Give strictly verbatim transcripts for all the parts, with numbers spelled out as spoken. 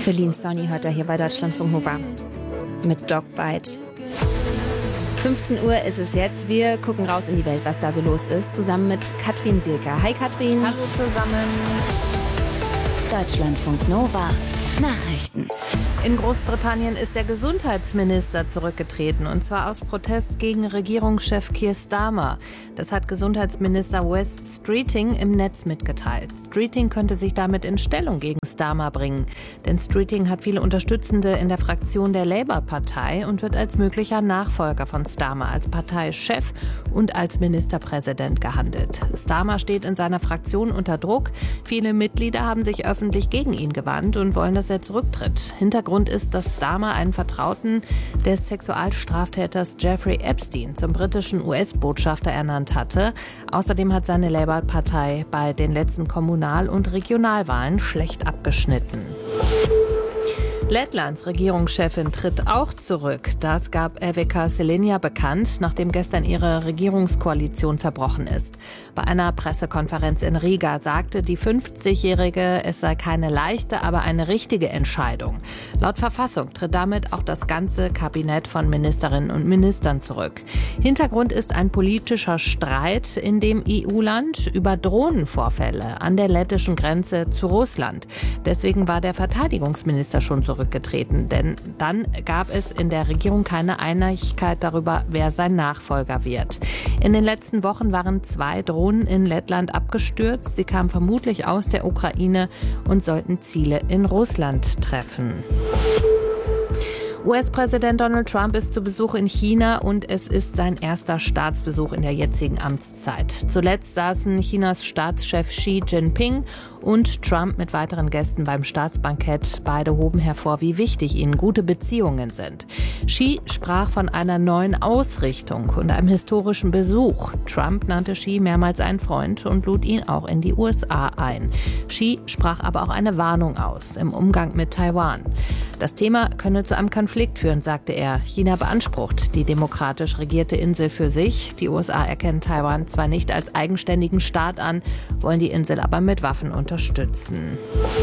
Feline Sonny hört er hier bei Deutschlandfunk Nova mit Dogbite. fünfzehn Uhr ist es jetzt. Wir gucken raus in die Welt, was da so los ist, zusammen mit Katrin Silker. Hi Katrin. Hallo zusammen. Deutschlandfunk Nova Nachrichten. In Großbritannien ist der Gesundheitsminister zurückgetreten, und zwar aus Protest gegen Regierungschef Keir Starmer. Das hat Gesundheitsminister Wes Streeting im Netz mitgeteilt. Streeting könnte sich damit in Stellung gegen Starmer bringen, denn Streeting hat viele Unterstützende in der Fraktion der Labour-Partei und wird als möglicher Nachfolger von Starmer als Parteichef und als Ministerpräsident gehandelt. Starmer steht in seiner Fraktion unter Druck. Viele Mitglieder haben sich öffentlich gegen ihn gewandt und wollen, dass er zurücktritt. Hintergrund ist, dass Starmer einen Vertrauten des Sexualstraftäters Jeffrey Epstein zum britischen U S-Botschafter ernannt hatte. Außerdem hat seine Labour-Partei bei den letzten Kommunal- und Regionalwahlen schlecht abgeschnitten. Lettlands Regierungschefin tritt auch zurück. Das gab Evika Selenia bekannt, nachdem gestern ihre Regierungskoalition zerbrochen ist. Bei einer Pressekonferenz in Riga sagte die fünfzigjährige, es sei keine leichte, aber eine richtige Entscheidung. Laut Verfassung tritt damit auch das ganze Kabinett von Ministerinnen und Ministern zurück. Hintergrund ist ein politischer Streit in dem E U-Land über Drohnenvorfälle an der lettischen Grenze zu Russland. Deswegen war der Verteidigungsminister schon zurück. Zurückgetreten, denn dann gab es in der Regierung keine Einigkeit darüber, wer sein Nachfolger wird. In den letzten Wochen waren zwei Drohnen in Lettland abgestürzt. Sie kamen vermutlich aus der Ukraine und sollten Ziele in Russland treffen. U S-Präsident Donald Trump ist zu Besuch in China und es ist sein erster Staatsbesuch in der jetzigen Amtszeit. Zuletzt saßen Chinas Staatschef Xi Jinping und Trump mit weiteren Gästen beim Staatsbankett. Beide hoben hervor, wie wichtig ihnen gute Beziehungen sind. Xi sprach von einer neuen Ausrichtung und einem historischen Besuch. Trump nannte Xi mehrmals einen Freund und lud ihn auch in die U S A ein. Xi sprach aber auch eine Warnung aus im Umgang mit Taiwan. Das Thema könne zu einem Konflikt führen, sagte er. China beansprucht die demokratisch regierte Insel für sich. Die U S A erkennen Taiwan zwar nicht als eigenständigen Staat an, wollen die Insel aber mit Waffen unterstützen.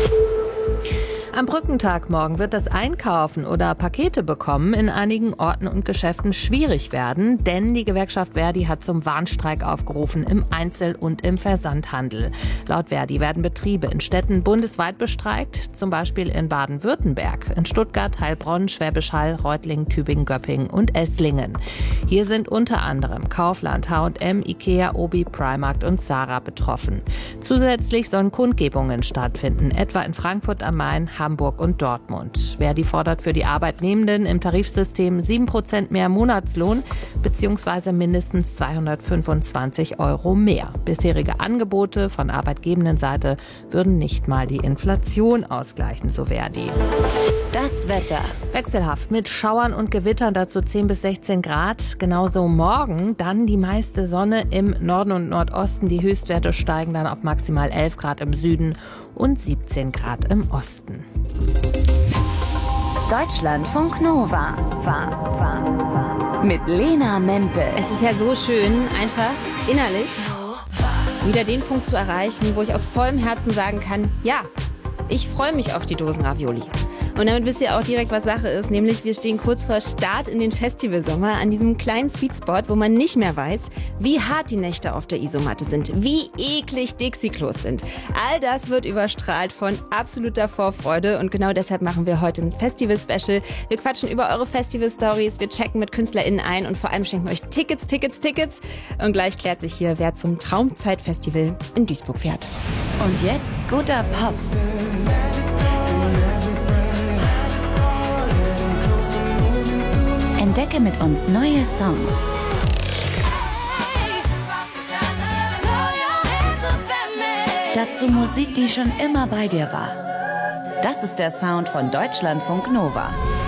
Am Brückentag morgen wird das Einkaufen oder Pakete bekommen in einigen Orten und Geschäften schwierig werden, denn die Gewerkschaft Verdi hat zum Warnstreik aufgerufen im Einzel- und im Versandhandel. Laut Verdi werden Betriebe in Städten bundesweit bestreikt, zum Beispiel in Baden-Württemberg, in Stuttgart, Heilbronn, Schwäbisch Hall, Reutlingen, Tübingen, Göppingen und Esslingen. Hier sind unter anderem Kaufland, H und M, Ikea, Obi, Primark und Zara betroffen. Zusätzlich sollen Kundgebungen stattfinden, etwa in Frankfurt am Main, Hamburg und Dortmund. Verdi fordert für die Arbeitnehmenden im Tarifsystem sieben Prozent mehr Monatslohn bzw. mindestens zweihundertfünfundzwanzig Euro mehr. Bisherige Angebote von Arbeitgebendenseite würden nicht mal die Inflation ausgleichen, so Verdi. Das Wetter. Wechselhaft mit Schauern und Gewittern, dazu zehn bis sechzehn Grad. Genauso morgen, dann die meiste Sonne im Norden und Nordosten. Die Höchstwerte steigen dann auf maximal elf Grad im Süden und siebzehn Grad im Osten. Deutschlandfunk Nova. Mit Lena Mempel. Es ist ja so schön, einfach innerlich wieder den Punkt zu erreichen, wo ich aus vollem Herzen sagen kann, ja, ich freue mich auf die Dosen Ravioli. Und damit wisst ihr auch direkt, was Sache ist, nämlich wir stehen kurz vor Start in den Festivalsommer an diesem kleinen Sweetspot, wo man nicht mehr weiß, wie hart die Nächte auf der Isomatte sind, wie eklig Dixie-Klos sind. All das wird überstrahlt von absoluter Vorfreude und genau deshalb machen wir heute ein Festival-Special. Wir quatschen über eure Festival-Stories, wir checken mit KünstlerInnen ein und vor allem schenken wir euch Tickets, Tickets, Tickets. Und gleich klärt sich hier, wer zum Traumzeit-Festival in Duisburg fährt. Und jetzt guter Pop. Entdecke mit uns neue Songs. Dazu Musik, die schon immer bei dir war. Das ist der Sound von Deutschlandfunk Nova.